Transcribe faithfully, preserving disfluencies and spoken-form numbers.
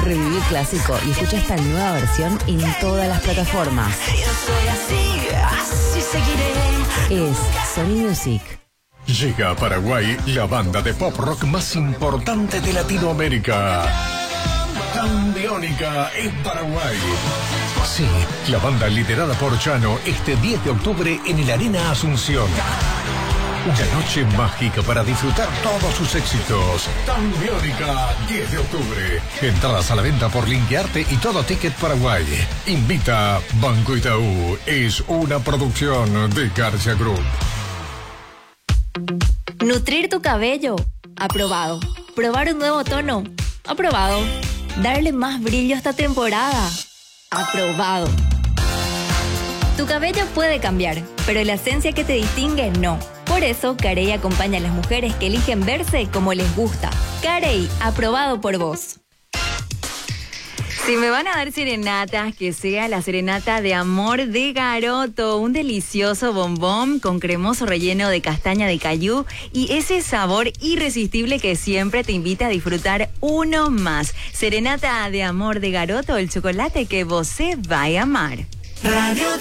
Reviví el clásico y escucha esta nueva versión en todas las plataformas. Es Sony Music. Llega a Paraguay la banda de pop rock más importante de Latinoamérica. Tambiónica en Paraguay. Sí, la banda liderada por Chano este diez de octubre en el Arena Asunción. Una noche mágica para disfrutar todos sus éxitos. Tambiónica, diez de octubre. Entradas a la venta por Linkearte y Todo Ticket Paraguay. Invita Banco Itaú. Es una producción de García Group. Nutrir tu cabello. Aprobado. Probar un nuevo tono. Aprobado. Darle más brillo a esta temporada. Aprobado. Tu cabello puede cambiar, pero la esencia que te distingue no. Por eso, Carey acompaña a las mujeres que eligen verse como les gusta. Carey, aprobado por vos. Si me van a dar serenatas, que sea la serenata de Amor de Garoto, un delicioso bombón con cremoso relleno de castaña de cayú y ese sabor irresistible que siempre te invita a disfrutar uno más. Serenata de Amor de Garoto, el chocolate que vos va a amar. Radio